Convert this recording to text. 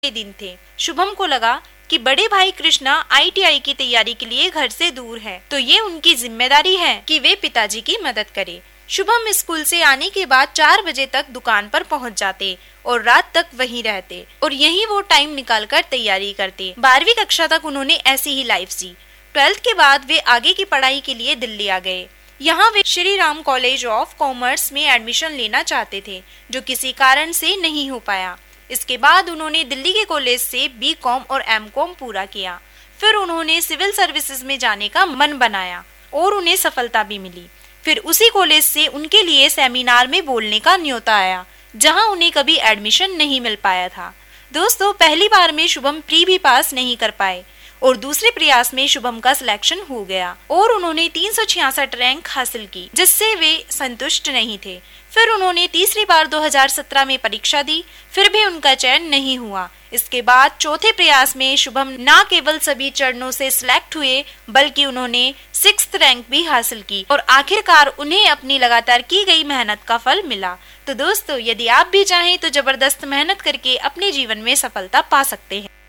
दिन थे। शुभम को लगा कि बड़े भाई कृष्णा ITI की तैयारी के लिए घर से दूर है, तो ये उनकी जिम्मेदारी है कि वे पिताजी की मदद करे। शुभम स्कूल से आने के बाद 4 बजे तक दुकान पर पहुंच जाते और रात तक वहीं रहते और यहीं वो टाइम निकालकर तैयारी करते। 12वीं कक्षा तक उन्होंने ऐसी ही लाइफ जी। 12th के बाद वे आगे की पढ़ाई के लिए दिल्ली आ गए। यहाँ वे Shri Ram college of commerce में एडमिशन लेना चाहते थे, जो किसी कारण से नहीं हो पाया। इसके बाद उन्होंने दिल्ली के कॉलेज से BCom और MCom पूरा किया। फिर उन्होंने सिविल सर्विसेज में जाने का मन बनाया और उन्हें सफलता भी मिली। फिर उसी कॉलेज से उनके लिए सेमिनार में बोलने का न्योता आया, जहां उन्हें कभी एडमिशन नहीं मिल पाया था। दोस्तों, पहली बार में शुभम प्री भी पास नहीं कर पाए और दूसरे प्रयास में शुभम का सिलेक्शन हो गया और उन्होंने 366 रैंक हासिल की, जिससे वे संतुष्ट नहीं थे। फिर उन्होंने तीसरी बार 2017 में परीक्षा दी, फिर भी उनका चयन नहीं हुआ। इसके बाद चौथे प्रयास में शुभम न केवल सभी चरणों से सिलेक्ट हुए, बल्कि उन्होंने 6th रैंक भी हासिल की और आखिरकार उन्हें अपनी लगातार की गई मेहनत का फल मिला। तो दोस्तों, यदि आप भी चाहें तो जबरदस्त मेहनत करके अपने जीवन में सफलता पा सकते हैं।